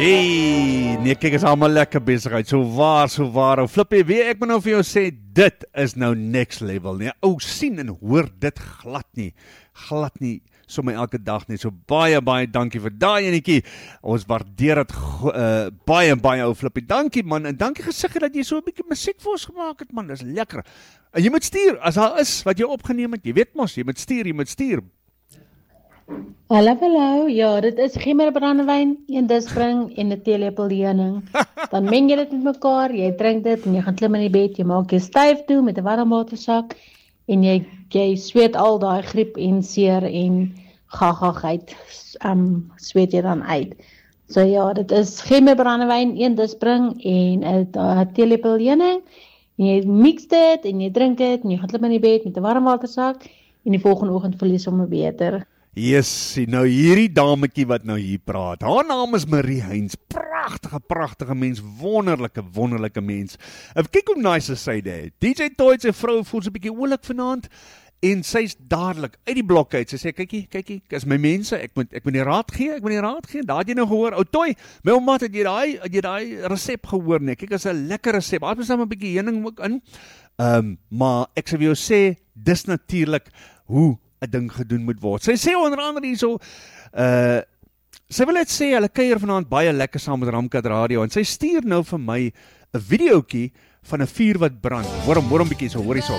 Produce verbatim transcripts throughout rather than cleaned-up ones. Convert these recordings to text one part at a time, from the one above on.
Hey, nee, kyk, is allemaal lekker bezigheid, so waar, so waar, ou Flippie, wie ek moet nou vir jou sê, dit is nou next level, nee, ou sien en hoor dit glad nie, glad nie, so my elke dag nie, so baie, baie dankie vir daai enetjie, ons waardeer het, uh, baie, baie ou Flippie, dankie man, en dankie gesigge dat jy so 'n bietjie musiek vir ons gemaak het man, dis lekker, en jy moet stuur, as daar is, wat jy opgeneem het, jy weet mos, jy moet stuur, jy moet stuur, Hallo, hallo, ja, dit is gemmerbrandewyn, een disbring en 'n teelepel heuning. Dan meng jy dit met mekaar, jy drink dit en jy gaan klim in die bed, jy maak jou styf toe met 'n warm watersak en jy jy sweet al daai griep en seer en gaggagheid, um sweet jy dan uit. So ja, dit is gemmerbrandewyn, een disbring en 'n teelepel heuning. En jy mix dit en jy drink dit en jy gaan klim in die bed met 'n warm watersak en die volgende oggend voel jy sommer beter. Yes, nou hierdie dametjie wat nou hier praat, haar naam is Marie Heinz, pragtige, pragtige mens, wonderlike, wonderlike mens. En kyk hoe nice is sy dit. D J Toy sy vrou voel so 'n bietjie oulik vanaand en sy's dadelik uit die blok uit. Sy sê kykie, kykie, is my mense, ek moet ek moet die raad gee, ek moet die raad gee. Daar het jy nou gehoor, ou Toy, my ouma het jy daai het jy daai resep gehoor nee. Kyk, is 'n lekker resep. Daar is net 'n bietjie heuning ook in. Ehm, um, maar ek sê vir jou sê, dis natuurlik hoe 'n ding gedoen moet word. Sy sê onder andere hierso, uh, sy wil net sê, hulle kuier vanaand baie lekker saam met Ramkat Radio, en sy stuur nou vir my 'n videoetjie van 'n vuur wat brand. Hoor hom, hoor hom bietjie so, hoor hierso.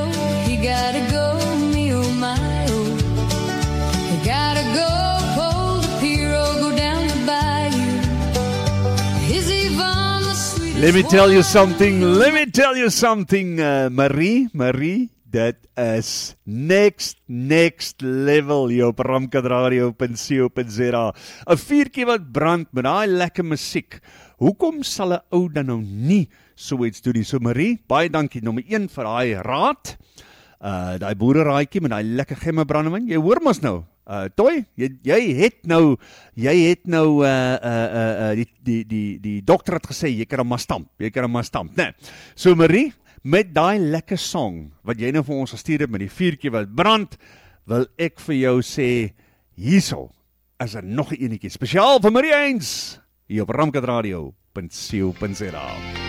Let me tell you something, let me tell you something, uh, Marie, Marie, dit is next, next level hier op ramkat radio punt co punt za. 'n Vuurtjie wat brand met daai lekker musiek. Hoekom sal 'n ou dan nou nie so iets doen nie? So Marie, baie dankie nommer een vir daai raad. Uh daai boereraaitjie met daai lekker gemmerbrandewyn. Jy hoor mos nou. Uh Toy, jy jy het nou jy het nou uh uh uh die die die die dokter het gesê jy kan hom maar stamp. Jy kan hom maar stamp, né? Nee. So Marie, met daai lekker song, wat jy nou vir ons gestuur het, met die vuurtjie wat brand, wil ek vir jou sê, hierso, is er nog 'n enetjie, spesiaal vir Marie Heinz, hier op ramkat radio punt co punt za.